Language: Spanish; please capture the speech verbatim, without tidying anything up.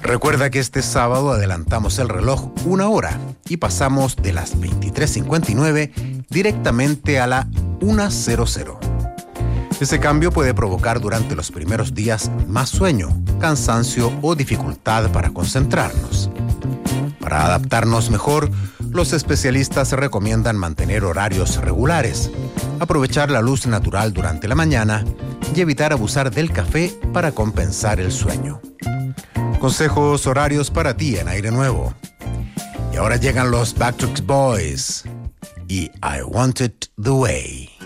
Recuerda que este sábado adelantamos el reloj una hora y pasamos de las veintitrés cincuenta y nueve directamente a la una cero cero. Ese cambio puede provocar durante los primeros días más sueño, cansancio o dificultad para concentrarnos. Para adaptarnos mejor, los especialistas recomiendan mantener horarios regulares, aprovechar la luz natural durante la mañana y evitar abusar del café para compensar el sueño. Consejos horarios para ti en Aire Nuevo. Y ahora llegan los Backstreet Boys y I Want It The Way.